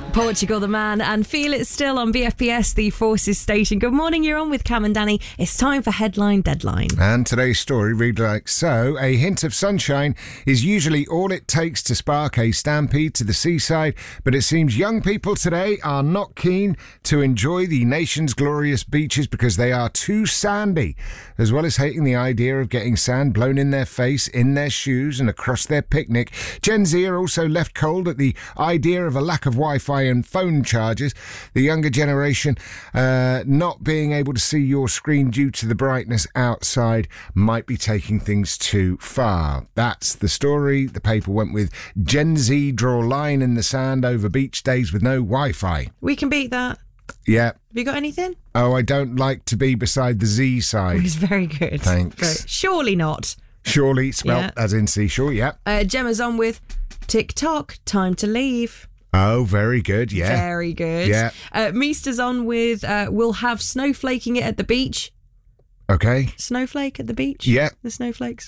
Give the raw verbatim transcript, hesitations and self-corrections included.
Portugal the Man and Feel It Still on B F P S, the Forces station. Good morning, you're on with Cam and Danny. It's time for Headline Deadline. And today's story reads like so. A hint of sunshine is usually all it takes to spark a stampede to the seaside, but it seems young people today are not keen to enjoy the nation's glorious beaches because they are too sandy. As well as hating the idea of getting sand blown in their face, in their shoes and across their picnic, Gen Z are also left cold at the idea of a lack of Wi-Fi and phone charges. The younger generation uh, not being able to see your screen due to the brightness outside might be taking things too far. That's the story. The paper went with Gen Z draw line in the sand over beach days with no Wi-Fi. We can beat that. Yeah. Have you got anything? Oh, I don't like to be beside the Z side. It's very good. Thanks. Very- Surely not. Surely, spelt Yeah. as in seashore, yeah. Uh, Gemma's on with TikTok, time to leave. Oh, very good, yeah. Very good. Yeah. Uh, Meester's on with uh, we'll have snowflaking it at the beach. Okay. Snowflake at the beach? Yeah. The snowflakes.